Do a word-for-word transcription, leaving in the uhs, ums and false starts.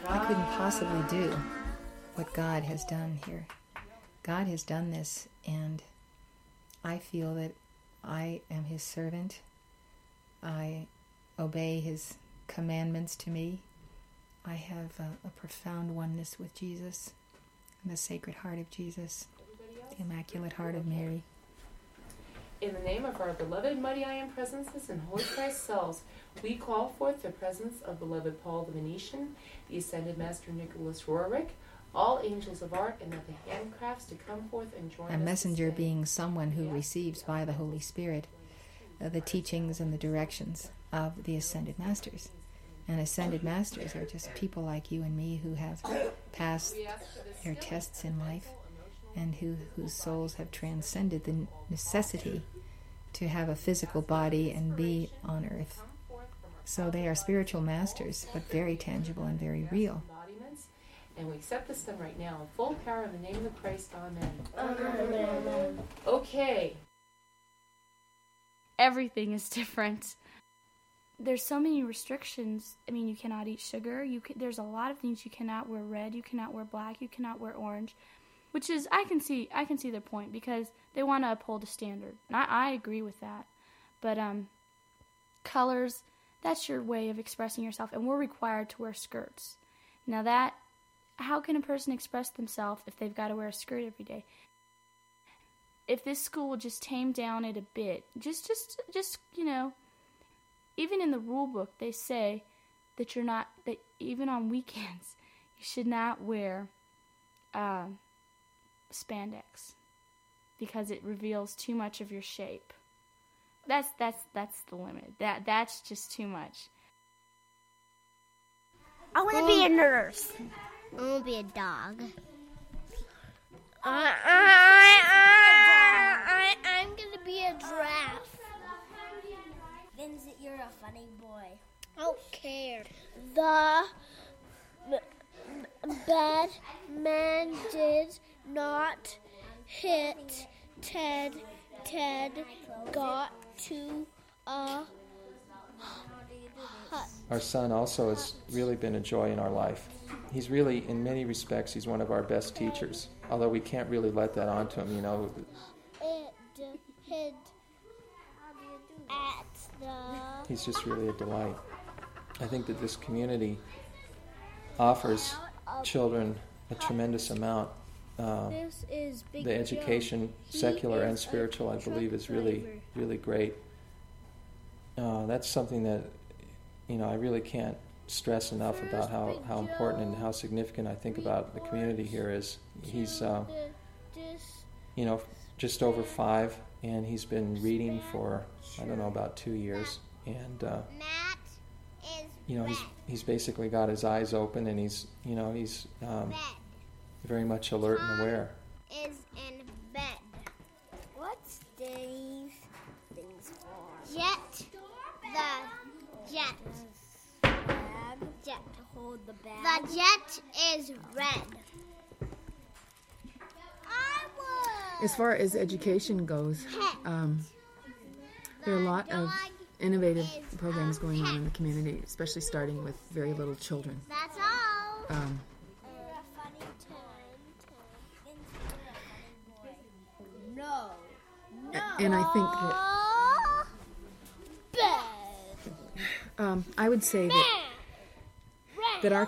I couldn't possibly do what God has done here. God has done this, and I feel that I am his servant. I obey his commandments to me. I have a, a profound oneness with Jesus, and the Sacred Heart of Jesus, the Immaculate Heart of Mary. In the name of our beloved Mighty I Am Presences and Holy Christ selves, we call forth the presence of beloved Paul the Venetian, the Ascended Master Nicholas Roerich, all angels of art, and of the handcrafts to come forth and join us. A messenger being someone who receives by the Holy Spirit uh, the teachings and the directions of the Ascended Masters. And Ascended Masters are just people like you and me who have passed their tests in life and who whose souls have transcended the necessity to have a physical body and be on earth. So they are spiritual masters, but very tangible and very real. And we accept this them right now in full power in the name of Christ. Amen. Amen. Okay. Everything is different. There's so many restrictions. I mean, you cannot eat sugar. You can, there's a lot of things you cannot wear red. You cannot wear black. You cannot wear orange, which is I can see I can see their point because they want to uphold a standard, and I, I agree with that. But um, colors, that's your way of expressing yourself, and we're required to wear skirts. Now that, how can a person express themselves if they've got to wear a skirt every day? If this school would just tame down it a bit, just just just you know. Even in the rule book, they say that you're not, that even on weekends, you should not wear uh, spandex because it reveals too much of your shape. That's that's that's the limit. That that's just too much. I want to be a nurse. I want to be a dog. I I I I I'm gonna be a giraffe. Vincent, you're a funny boy. I don't care. The bad man did not hit Ted. Ted got to a hut. Our son also has really been a joy in our life. He's really, in many respects, he's one of our best teachers. Although we can't really let that onto him, you know. It hid at the... He's just really a delight. I think that this community offers children a tremendous amount. Uh, the education, secular and spiritual, I believe, is really, really great. Uh, that's something that, you know, I really can't stress enough about how, how important and how significant I think about the community here is. He's, uh, you know, just over five, and he's been reading for, I don't know, about two years. And, uh, you know, he's he's basically got his eyes open, and he's, you know, he's um, very much alert and aware. Is in bed. What's these things for? Jet. The jet. Bag. Jet to hold the bag. The jet is red. I would. As far as education goes, um, there are a lot of innovative programs going on in the community, especially starting with very little children. That's all. Um, No. No. And I think that um, I would say that that our